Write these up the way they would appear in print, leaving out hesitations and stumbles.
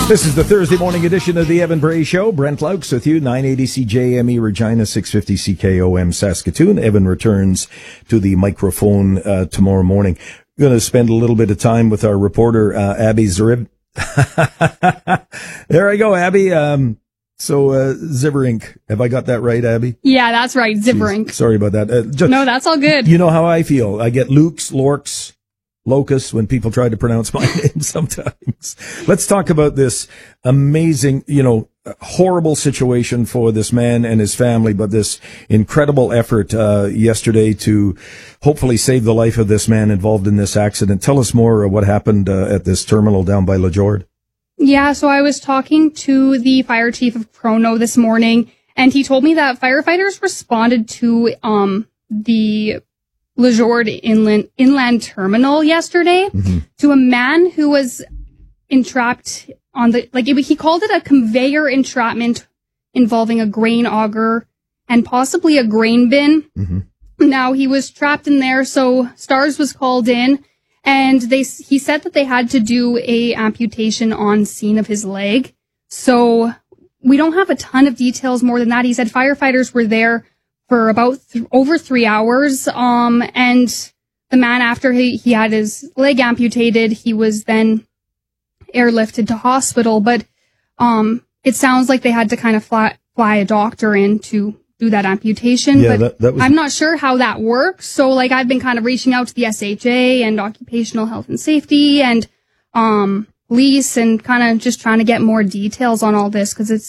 This is the Thursday morning edition of the Evan Bray Show. Brent Laux with you, 980 CJME Regina, 650 CKOM Saskatoon. Evan returns to the microphone tomorrow morning. We're going to spend a little bit of time with our reporter, Abby Zarib. There I go, Abby. Ziverink. Have I got that right, Abby? Yeah, that's right, Ziverink. Jeez, sorry about that. No, that's all good. You know how I feel. I get Lukes, Lorks, Locus when people try to pronounce my name sometimes. Let's talk about this amazing, horrible situation for this man and his family, but this incredible effort yesterday to hopefully save the life of this man involved in this accident. Tell us more of what happened at this terminal down by Lajord. Yeah, so I was talking to the fire chief of Crono this morning, and he told me that firefighters responded to the Lajord inland terminal yesterday to a man who was entrapped on he called it a conveyor entrapment involving a grain auger and possibly a grain bin. Now he was trapped in there, so STARS was called in, and he said that they had to do a amputation on scene of his leg. So we don't have a ton of details more than that. He said firefighters were there for about over 3 hours. And the man, after he had his leg amputated, he was then airlifted to hospital. But it sounds like they had to kind of fly a doctor in to do that amputation. Yeah, but that was... I'm not sure how that works. So I've been kind of reaching out to the SHA and Occupational Health and Safety and police and kind of just trying to get more details on all this, because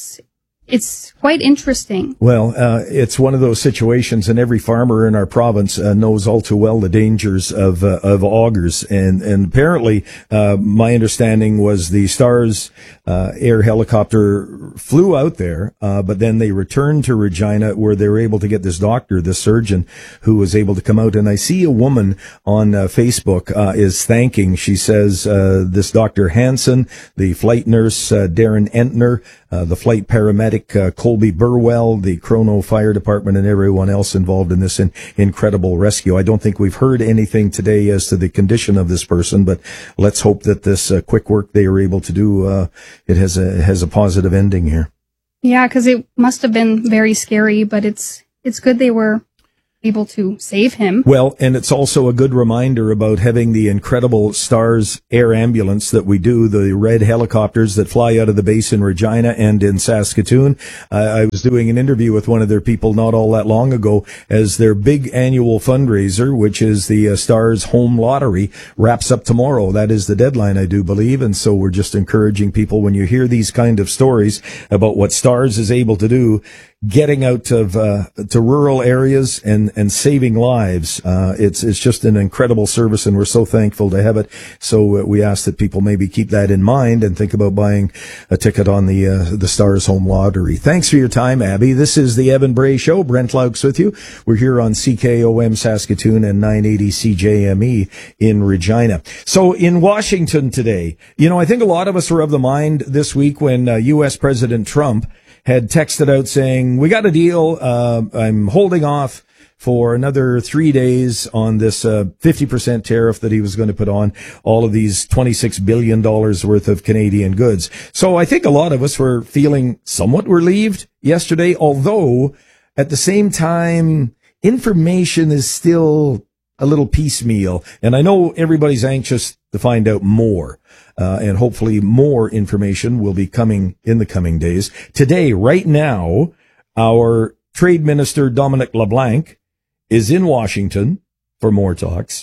it's quite interesting. Well, it's one of those situations, and every farmer in our province knows all too well the dangers of augers. And apparently, my understanding was the STARS air helicopter flew out there, but then they returned to Regina, where they were able to get this doctor, this surgeon, who was able to come out. And I see a woman on Facebook is thanking. She says this Dr. Hansen, the flight nurse Darren Entner, the flight paramedic Colby Burwell, the Crono Fire Department, and everyone else involved in this incredible rescue. I don't think we've heard anything today as to the condition of this person, but let's hope that this quick work they were able to do, it has a positive ending here. Yeah, because it must have been very scary, but it's good they were able to save him. Well, and it's also a good reminder about having the incredible STARS air ambulance that we do, the red helicopters that fly out of the base in Regina and in Saskatoon. I was doing an interview with one of their people not all that long ago, as their big annual fundraiser, which is the STARS Home Lottery, wraps up tomorrow. That is the deadline, I do believe. And so we're just encouraging people, when you hear these kind of stories about what STARS is able to do, getting out of to rural areas and saving lives. It's just an incredible service, and we're so thankful to have it. So we ask that people maybe keep that in mind and think about buying a ticket on the STARS Home Lottery. Thanks for your time, Abby. This is the Evan Bray Show. Brent Laux with you. We're here on CKOM Saskatoon and 980 CJME in Regina. So in Washington today, I think a lot of us were of the mind this week when U.S. President Trump had texted out saying, we got a deal. I'm holding off for another 3 days on this 50% tariff that he was going to put on all of these $26 billion worth of Canadian goods. So I think a lot of us were feeling somewhat relieved yesterday, although at the same time, information is still a little piecemeal. And I know everybody's anxious to find out more. And hopefully more information will be coming in the coming days. Today, right now, our Trade Minister, Dominic LeBlanc, is in Washington for more talks.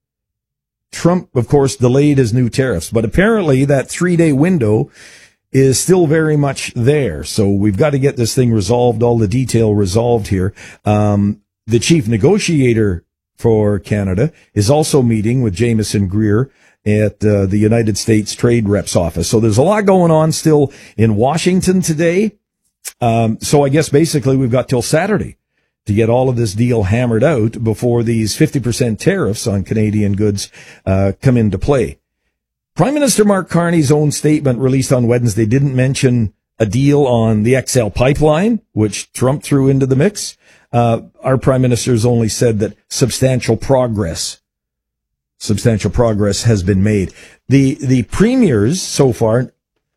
Trump, of course, delayed his new tariffs, but apparently that 3-day window is still very much there. So we've got to get this thing resolved, all the detail resolved here. The chief negotiator for Canada is also meeting with Jameson Greer at the United States Trade Rep's office. So there's a lot going on still in Washington today. So I guess basically we've got till Saturday to get all of this deal hammered out before these 50% tariffs on Canadian goods come into play. Prime Minister Mark Carney's own statement released on Wednesday didn't mention a deal on the XL pipeline, which Trump threw into the mix. Our Prime Minister's only said that substantial progress has been made. The premiers so far,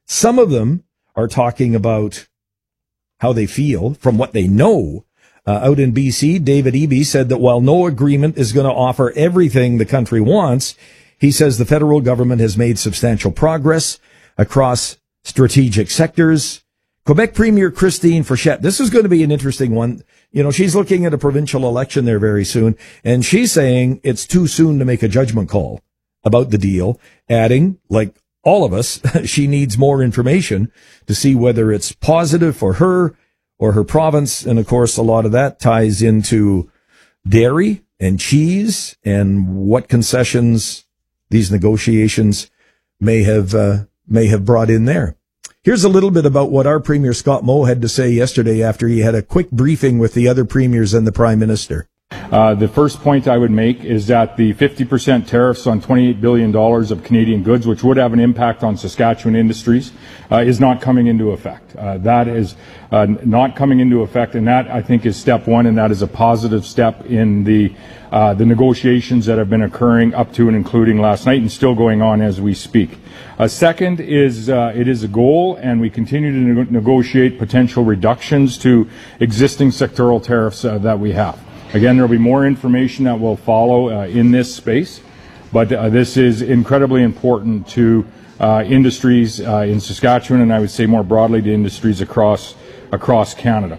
Some of them are talking about how they feel from what they know. Out in BC, David Eby said that while no agreement is going to offer everything the country wants, he says the federal government has made substantial progress across strategic sectors. Quebec Premier Christine Frechette, this is going to be an interesting one. You know, she's looking at a provincial election there very soon, and she's saying it's too soon to make a judgment call about the deal, adding, like all of us, she needs more information to see whether it's positive for her or her province. And of course, a lot of that ties into dairy and cheese and what concessions these negotiations may have brought in there. Here's a little bit about what our Premier Scott Moe had to say yesterday after he had a quick briefing with the other premiers and the Prime Minister. The first point I would make is that the 50% tariffs on $28 billion of Canadian goods, which would have an impact on Saskatchewan industries, is not coming into effect. That is not coming into effect, and that, I think, is step one, and that is a positive step in the negotiations that have been occurring up to and including last night and still going on as we speak. Second is it is a goal, and we continue to negotiate potential reductions to existing sectoral tariffs that we have. Again, there will be more information that will follow in this space, but this is incredibly important to industries in Saskatchewan, and I would say more broadly to industries across Canada.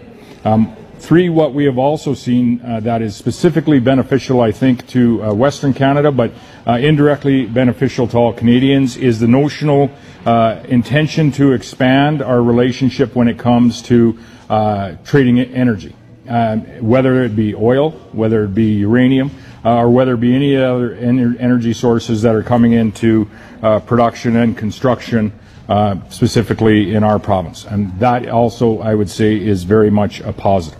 Three, what we have also seen that is specifically beneficial, I think, to Western Canada, but indirectly beneficial to all Canadians, is the notional intention to expand our relationship when it comes to trading energy. Whether it be oil, whether it be uranium, or whether it be any other energy sources that are coming into production and construction, specifically in our province. And that also, I would say, is very much a positive.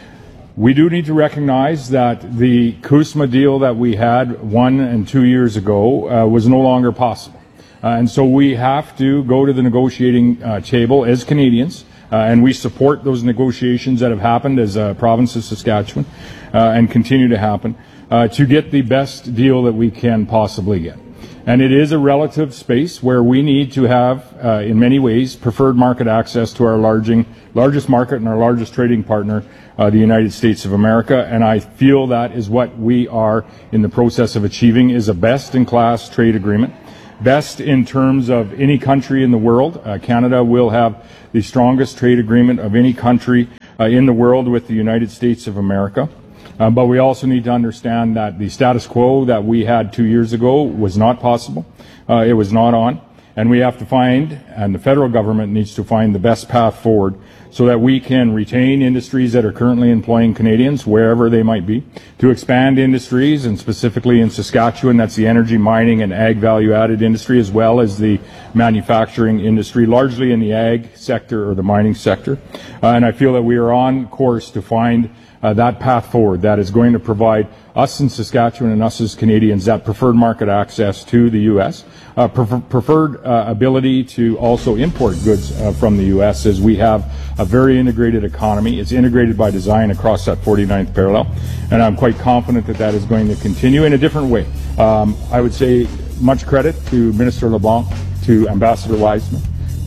We do need to recognize that the CUSMA deal that we had 1 and 2 years ago was no longer possible. And so we have to go to the negotiating table as Canadians, and we support those negotiations that have happened as a province of Saskatchewan and continue to happen to get the best deal that we can possibly get. And it is a relative space where we need to have, in many ways, preferred market access to our largest market and our largest trading partner, the United States of America. And I feel that is what we are in the process of achieving, is a best-in-class trade agreement. Best in terms of any country in the world. Canada will have the strongest trade agreement of any country in the world with the United States of America. But we also need to understand that the status quo that we had 2 years ago was not possible. It was not on. And we have to find, and the federal government needs to find, the best path forward so that we can retain industries that are currently employing Canadians, wherever they might be, to expand industries, and specifically in Saskatchewan, that's the energy, mining, and ag value-added industry, as well as the manufacturing industry, largely in the ag sector or the mining sector. And I feel that we are on course to find that path forward that is going to provide us in Saskatchewan and us as Canadians that preferred market access to the U.S., preferred ability to also import goods from the U.S., as we have a very integrated economy. It's integrated by design across that 49th parallel, and I'm quite confident that that is going to continue in a different way. I would say much credit to Minister LeBlanc, to Ambassador Wiseman,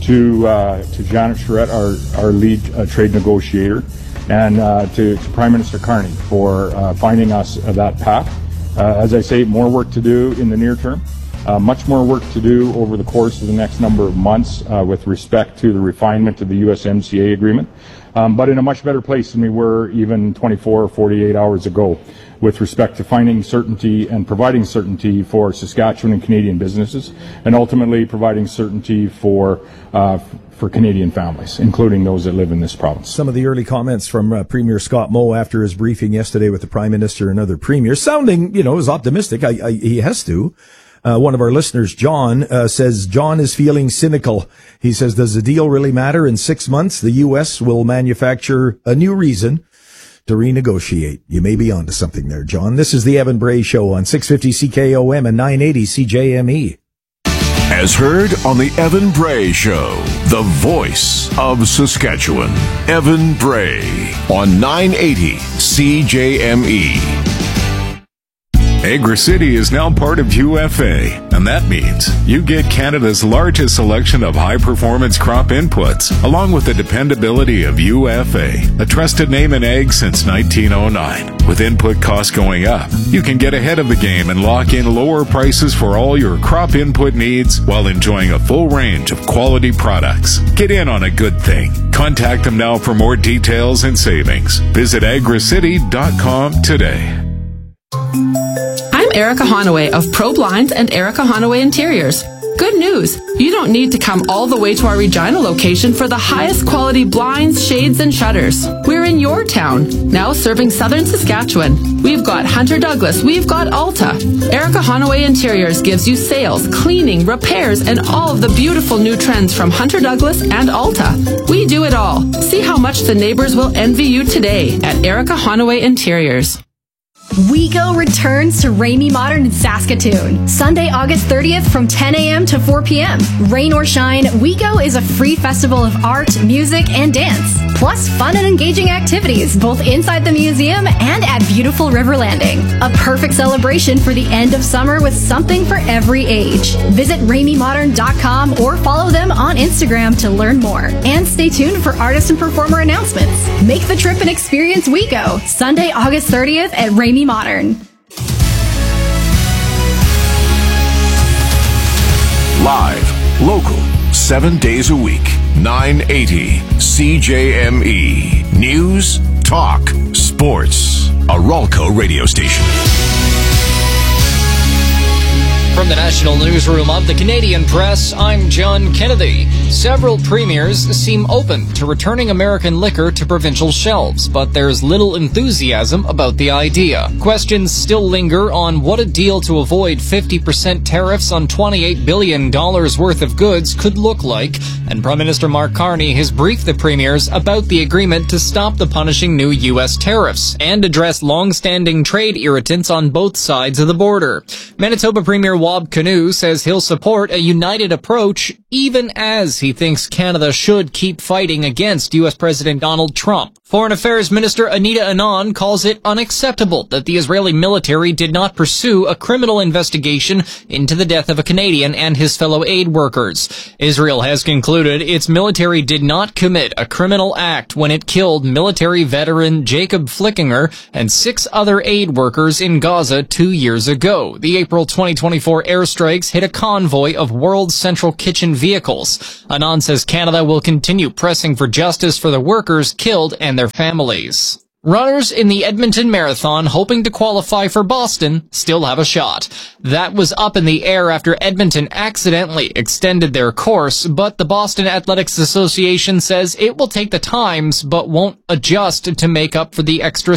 to Janet Charette, our lead trade negotiator, and to Prime Minister Carney for finding us that path. As I say, more work to do in the near term, much more work to do over the course of the next number of months with respect to the refinement of the USMCA agreement, but in a much better place than we were even 24 or 48 hours ago with respect to finding certainty and providing certainty for Saskatchewan and Canadian businesses, and ultimately providing certainty for Canadian families, including those that live in this province. Some of the early comments from Premier Scott Moe after his briefing yesterday with the Prime Minister and other premiers, sounding, as optimistic. He has to. One of our listeners, John, says John is feeling cynical. He says, does the deal really matter? In 6 months, the U.S. will manufacture a new reason to renegotiate. You may be onto something there, John. This is the Evan Bray Show on 650 CKOM and 980 CJME. As heard on the Evan Bray Show, the voice of Saskatchewan. Evan Bray on 980 CJME. Agra City is now part of UFA, and And that means you get Canada's largest selection of high-performance crop inputs, along with the dependability of UFA, a trusted name in ag since 1909. With input costs going up, you can get ahead of the game and lock in lower prices for all your crop input needs while enjoying a full range of quality products. Get in on a good thing. Contact them now for more details and savings. Visit agricity.com today. I'm Erica Honaway of Pro Blinds and Erica Honaway Interiors. Good news! You don't need to come all the way to our Regina location for the highest quality blinds, shades, and shutters. We're in your town, now serving southern Saskatchewan. We've got Hunter Douglas, we've got Alta. Erica Honaway Interiors gives you sales, cleaning, repairs, and all of the beautiful new trends from Hunter Douglas and Alta. We do it all. See how much the neighbors will envy you today at Erica Honaway Interiors. WeGo returns to Ramey Modern in Saskatoon, Sunday, August 30th from 10 a.m. to 4 p.m. Rain or shine, WeGo is a free festival of art, music, and dance, plus fun and engaging activities both inside the museum and at beautiful River Landing. A perfect celebration for the end of summer with something for every age. Visit RameyModern.com or follow them on Instagram to learn more. And stay tuned for artist and performer announcements. Make the trip and experience WeGo, Sunday, August 30th at Ramey Modern. Live, local, 7 days a week, 980 CJME. News, talk, sports. A Ralco radio station. From the National Newsroom of the Canadian Press, I'm John Kennedy. Several premiers seem open to returning American liquor to provincial shelves, but there's little enthusiasm about the idea. Questions still linger on what a deal to avoid 50% tariffs on $28 billion worth of goods could look like, and Prime Minister Mark Carney has briefed the premiers about the agreement to stop the punishing new U.S. tariffs and address long-standing trade irritants on both sides of the border. Manitoba Premier Wab Kinew says he'll support a united approach even as he thinks Canada should keep fighting against U.S. President Donald Trump. Foreign Affairs Minister Anita Anand calls it unacceptable that the Israeli military did not pursue a criminal investigation into the death of a Canadian and his fellow aid workers. Israel has concluded its military did not commit a criminal act when it killed military veteran Jacob Flickinger and 6 other aid workers in Gaza 2 years ago. The April 2024 airstrikes hit a convoy of World Central Kitchen vehicles. Anand says Canada will continue pressing for justice for the workers killed and their families. Runners in the Edmonton Marathon hoping to qualify for Boston still have a shot. That was up in the air after Edmonton accidentally extended their course, but the Boston Athletics Association says it will take the times but won't adjust to make up for the extra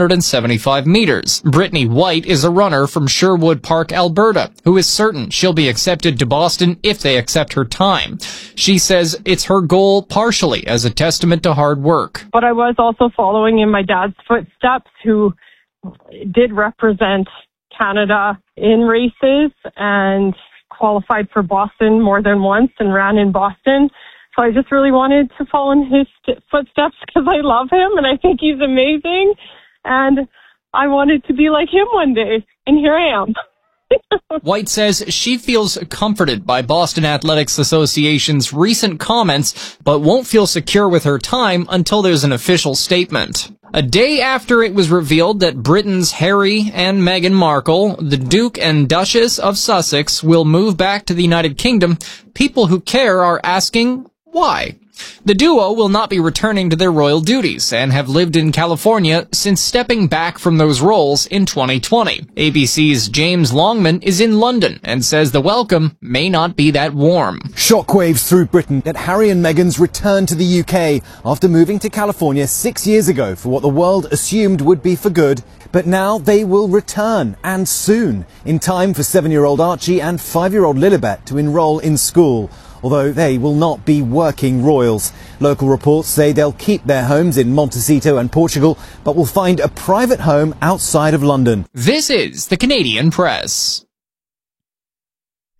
675 meters. Brittany White is a runner from Sherwood Park, Alberta, who is certain she'll be accepted to Boston if they accept her time. She says it's her goal partially as a testament to hard work. But I was also following in my dad's footsteps, who did represent Canada in races and qualified for Boston more than once and ran in Boston. So I just really wanted to follow in his footsteps because I love him and I think he's amazing. And I wanted to be like him one day. And here I am. White says she feels comforted by Boston Athletics Association's recent comments, but won't feel secure with her time until there's an official statement. A day after it was revealed that Britain's Harry and Meghan Markle, the Duke and Duchess of Sussex, will move back to the United Kingdom, people who care are asking why. The duo will not be returning to their royal duties and have lived in California since stepping back from those roles in 2020. ABC's James Longman is in London and says the welcome may not be that warm. Shockwaves through Britain at Harry and Meghan's return to the UK after moving to California 6 years ago for what the world assumed would be for good. But now they will return, and soon, in time for 7-year-old Archie and 5-year-old Lilibet to enroll in school. Although they will not be working royals. Local reports say they'll keep their homes in Montecito and Portugal, but will find a private home outside of London. This is the Canadian Press.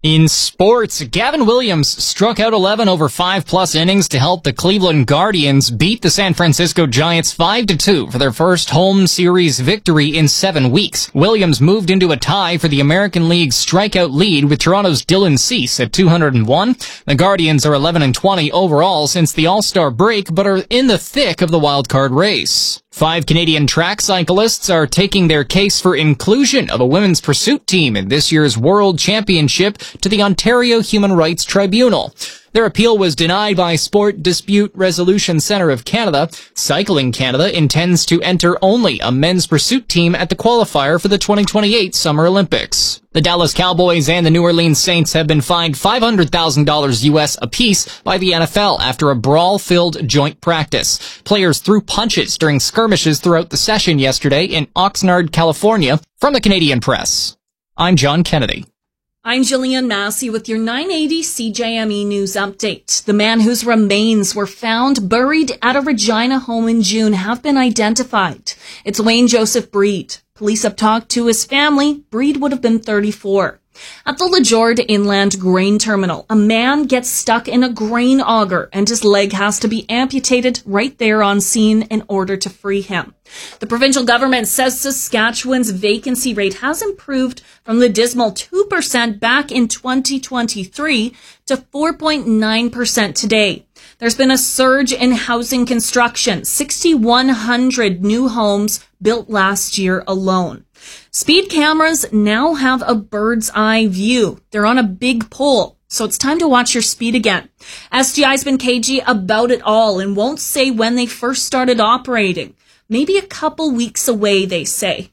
In sports, Gavin Williams struck out 11 over 5+ innings to help the Cleveland Guardians beat the San Francisco Giants 5-2 for their first home series victory in 7 weeks. Williams moved into a tie for the American League's strikeout lead with Toronto's Dylan Cease at 201. The Guardians are 11-20 overall since the All-Star break, but are in the thick of the wild-card race. 5 Canadian track cyclists are taking their case for inclusion of a women's pursuit team in this year's World Championship to the Ontario Human Rights Tribunal. Their appeal was denied by Sport Dispute Resolution Centre of Canada. Cycling Canada intends to enter only a men's pursuit team at the qualifier for the 2028 Summer Olympics. The Dallas Cowboys and the New Orleans Saints have been fined $500,000 US apiece by the NFL after a brawl-filled joint practice. Players threw punches during skirmishes throughout the session yesterday in Oxnard, California. From the Canadian Press, I'm John Kennedy. I'm Jillian Massey with your 980 CJME News Update. The man whose remains were found buried at a Regina home in June have been identified. It's Wayne Joseph Breed. Police have talked to his family. Breed would have been 34. At the LeJord Inland Grain Terminal, a man gets stuck in a grain auger and his leg has to be amputated right there on scene in order to free him. The provincial government says Saskatchewan's vacancy rate has improved from the dismal 2% back in 2023 to 4.9% today. There's been a surge in housing construction, 6,100 new homes built last year alone. Speed cameras now have a bird's eye view. They're on a big pole, so it's time to watch your speed again. SGI's been cagey about it all and won't say when they first started operating. Maybe a couple weeks away, they say.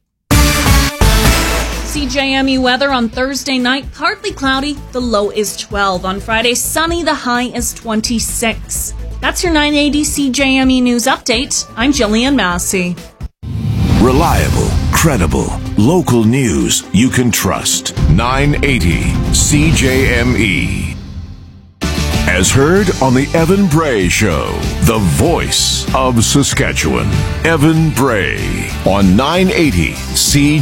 CJME weather on Thursday night, partly cloudy, the low is 12. On Friday, sunny, the high is 26. That's your 980 CJME News Update. I'm Jillian Massey. Reliable, credible, local news you can trust. 980 CJME. As heard on the Evan Bray Show, the voice of Saskatchewan. Evan Bray on 980 CJME.